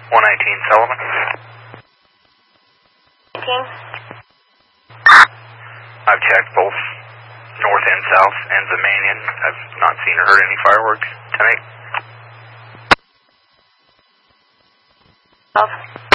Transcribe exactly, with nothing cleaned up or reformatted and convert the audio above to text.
one nineteen Sullivan. nineteen? I've checked both north and south ends of Manion. I've not seen or heard any fireworks tonight. twelve.